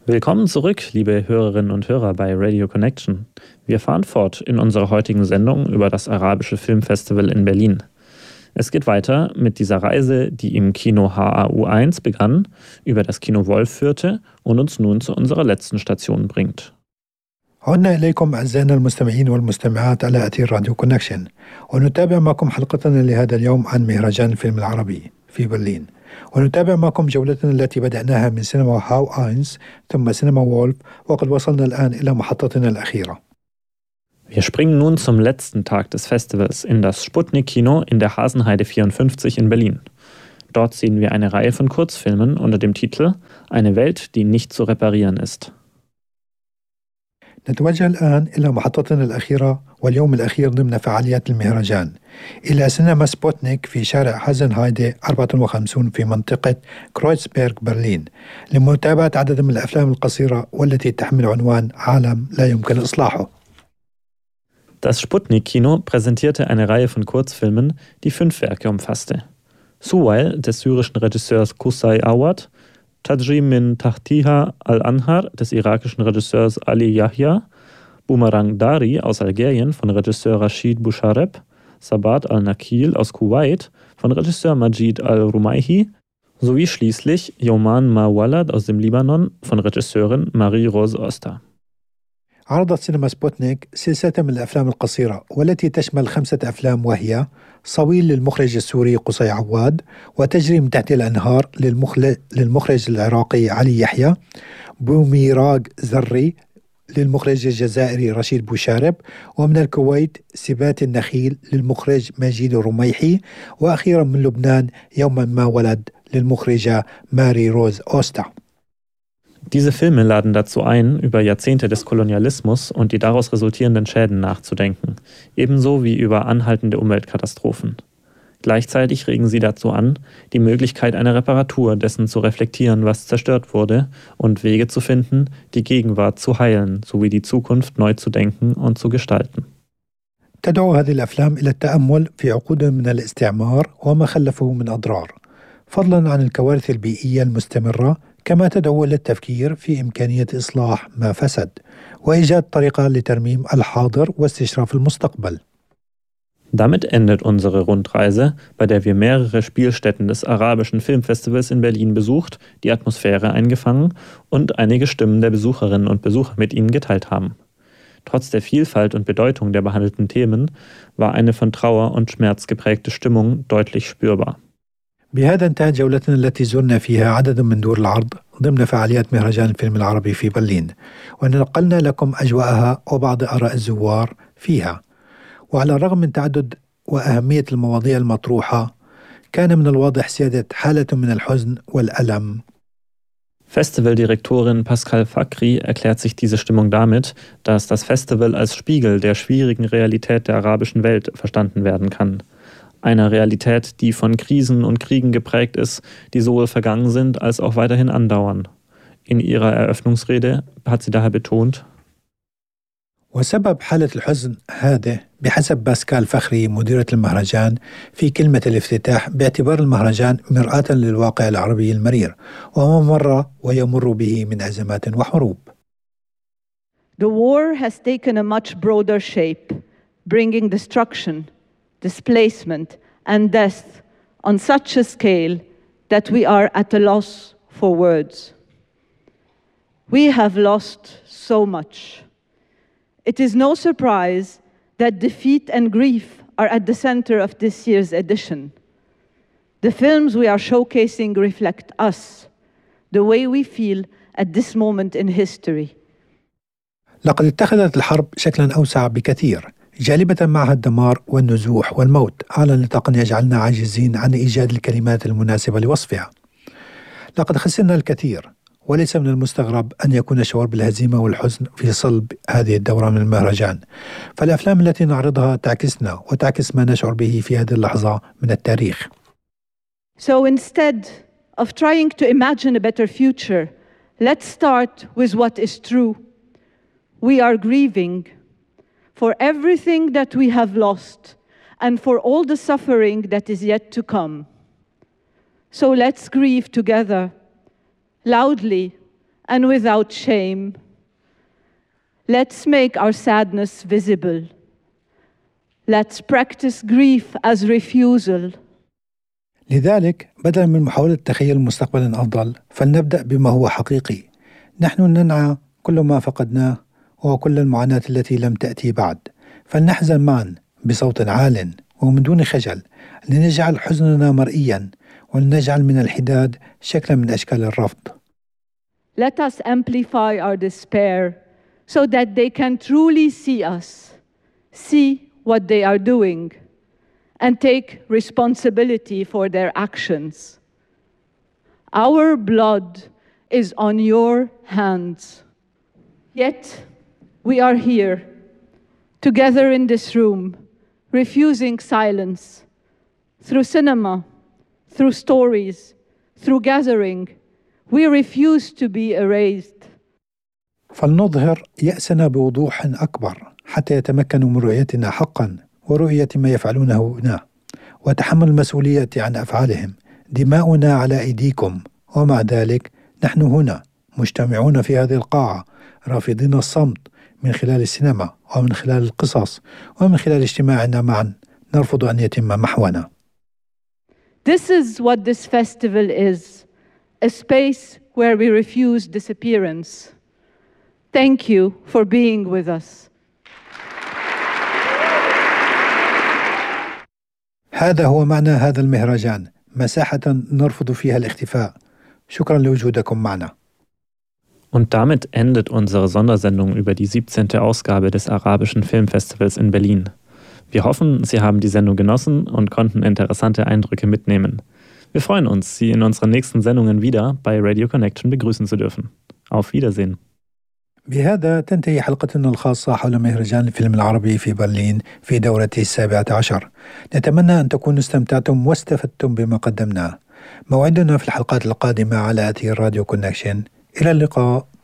Willkommen zurück, liebe Hörerinnen und Hörer bei Radio Connection. Wir fahren fort in unserer heutigen Sendung über das Arabische Filmfestival in Berlin. Es geht weiter mit dieser Reise, die im Kino HAU1 begann, über das Kino Wolf führte und uns nun zu unserer letzten Station bringt. عدنا إليكم أعزائنا المستمعين والمستمعات على أثير راديو كونكشن، ونتابع معكم حلقتنا لهذا اليوم عن مهرجان الفيلم العربي في برلين، ونتابع معكم جولتنا التي بدأناها من سينما هاو آينز ثم سينما وولف، وقد وصلنا الآن إلى محطتنا الأخيرة. Wir springen nun zum letzten Tag des Festivals in das Sputnik-Kino in der Hasenheide 54 in Berlin. Dort sehen wir eine Reihe von Kurzfilmen unter dem Titel Eine Welt, die nicht zu reparieren ist. نتوجه الآن إلى محطتنا الأخيرة واليوم الأخير ضمن فعاليات المهرجان، إلى سينما سبوتنيك في شارع هازنهايدي 54 في منطقة كرويتسبيرغ برلين، لمتابعة عدد من الأفلام القصيرة والتي تحمل عنوان عالم لا يمكن إصلاحه. Das Sputnik-Kino präsentierte eine Reihe von Kurzfilmen, die 5 Werke umfasste. Suwail des syrischen Regisseurs Qusay Awad, Tajrim min Tahtiha al-Anhar des irakischen Regisseurs Ali Yahya, Boomerang Dari aus Algerien von Regisseur Rashid Bouchareb, Sabat al-Nakil aus Kuwait von Regisseur Majid al-Rumaihi sowie schließlich Yoman Ma Walad aus dem Libanon von Regisseurin Marie-Rose Oster. عرضت سينما سبوتنيك سلسلة من الأفلام القصيرة والتي تشمل 5 أفلام، وهي صويل للمخرج السوري قصي عواد، وتجري من تحت الأنهار للمخرج العراقي علي يحيى، بوميراغ زري للمخرج الجزائري رشيد بوشارب، ومن الكويت سبات النخيل للمخرج مجيد الرميحي، وأخيرا من لبنان يوما ما ولد للمخرجة ماري روز أوستا. Diese Filme laden dazu ein, über Jahrzehnte des Kolonialismus und die daraus resultierenden Schäden nachzudenken, ebenso wie über anhaltende Umweltkatastrophen. Gleichzeitig regen sie dazu an, die Möglichkeit einer Reparatur dessen zu reflektieren, was zerstört wurde, und Wege zu finden, die Gegenwart zu heilen, sowie die Zukunft neu zu denken und zu gestalten. تدعو هذه الأفلام إلى التأمل في عقود من الاستعمار وما خلفه من أضرار، فضلا عن الكوارث البيئية المستمرة، كما تدعو إلى التفكير في إمكانية إصلاح ما فسد وإيجاد طريقة لترميم الحاضر واستشراف المستقبل. Damit endet unsere Rundreise, bei der wir mehrere Spielstätten des Arabischen Filmfestivals in Berlin besucht, die Atmosphäre eingefangen und einige Stimmen der Besucherinnen und Besucher mit ihnen geteilt haben. Trotz der Vielfalt und Bedeutung der behandelten Themen war eine von Trauer und Schmerz geprägte Stimmung deutlich spürbar. بهذا انتهت جولتنا التي زرنا فيها عدد من دور العرض ضمن فعاليات مهرجان الفيلم العربي في برلين، ونقلنا لكم أجواءها وبعض آراء الزوار فيها. وعلى الرغم من تعدد وأهمية المواضيع المطروحة، كان من الواضح سيادة حالة من الحزن والألم. Festivaldirektorin Pascal Fakri erklärt sich diese Stimmung damit, dass das Festival als Spiegel der schwierigen Realität der arabischen Welt verstanden werden kann. Einer Realität, die von Krisen und Kriegen geprägt ist, die sowohl vergangen sind als auch weiterhin andauern. In ihrer Eröffnungsrede hat sie daher betont: وسبب حالة الحزن هذه بحسب باسكال فخري مديرة المهرجان في كلمة الافتتاح باعتبار المهرجان مرآة للواقع العربي المرير وما مر ويمر به من أزمات وحروب. The war has taken a much broader shape, bringing destruction, displacement and death on such a scale that we are at a loss for words. We have lost so much. It is no surprise that defeat and grief are at the center of this year's edition. The films we are showcasing reflect us, the way we feel at this moment in history. لقد اتخذت الحرب شكلا أوسع بكثير، جالبة معها الدمار والنزوح والموت على نطاق يجعلنا عاجزين عن إيجاد الكلمات المناسبة لوصفها. لقد خسرنا الكثير، وليس من المستغرب أن يكون الشعور بالهزيمة والحزن في صلب هذه الدورة من المهرجان، فالأفلام التي نعرضها تعكسنا وتعكس ما نشعر به في هذه اللحظة من التاريخ. So instead of trying to imagine a better future, let's start with what is true. We are grieving for everything that we have lost and for all the suffering that is yet to come. So let's grieve together, loudly and without shame. Let's make our sadness visible. Let's practice grief as refusal. لذلك بدلا من محاولة تخيل مستقبلا أفضل فلنبدأ بما هو حقيقي. نحن ننعى كل ما فقدناه وكل المعاناة التي لم تأتي بعد، فلنحزن معا بصوت عال ومن دون خجل، لنجعل حزننا مرئيا ولنجعل من الحداد شكلا من أشكال الرفض. Let us amplify our despair so that they can truly see us, see what they are doing, and take responsibility for their actions. Our blood is on your hands. Yet we are here, together in this room, refusing silence. Through cinema, through stories, through gathering, we refuse to be erased. فلنظهر يأسنا بوضوح أكبر حتى يتمكنوا من رؤيتنا حقا ورؤية ما يفعلونه هنا وتحمل المسؤولية عن أفعالهم. دماؤنا على أيديكم، ومع ذلك نحن هنا مجتمعون في هذه القاعة رافضين الصمت من خلال السينما ومن خلال القصص ومن خلال اجتماعنا معا نرفض أن يتم محونا. This is what this festival is, a space where we refuse disappearance. Thank you for being with us. هذا هو معنى هذا المهرجان، مساحة نرفض فيها الاختفاء. شكرا لوجودكم معنا. Und damit endet unsere Sondersendung über die 17. Ausgabe des Arabischen Filmfestivals in Berlin. Wir hoffen, Sie haben die Sendung genossen und konnten interessante Eindrücke mitnehmen. Wir freuen uns, Sie in unseren nächsten Sendungen wieder bei Radio Connection begrüßen zu dürfen. Auf Wiedersehen. بهذا تنتهي حلقتنا الخاصة حول مهرجان الفيلم العربي في برلين في دورته 17. نتمنى أن تكونوا استمتعتم واستفدتم بما قدمناه. موعدنا في الحلقات القادمة على أثير راديو كونكشن. إلى اللقاء.